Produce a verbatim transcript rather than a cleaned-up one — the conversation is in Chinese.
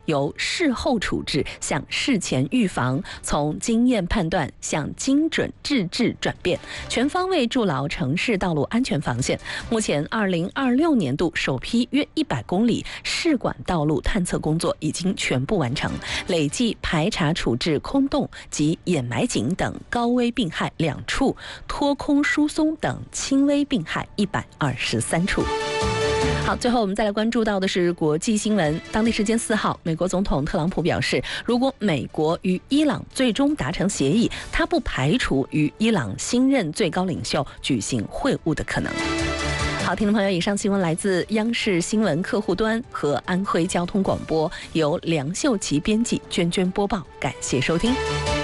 由事后处置向事前预防，从经验判断向精准治治转变，全方位筑牢城市道路安全防线。目前，二零二六年度首批约一百公里试管道路探测工作已经全部完成，累计排查处置空洞及掩埋井等高危病害两处，脱空疏松等轻微病害一百二十三处。好，最后我们再来关注到的是国际新闻。当地时间四号，美国总统特朗普表示，如果美国与伊朗最终达成协议，他不排除与伊朗新任最高领袖举行会晤的可能。好，听众朋友，以上新闻来自央视新闻客户端和安徽交通广播，由梁秀琪编辑，娟娟播报，感谢收听。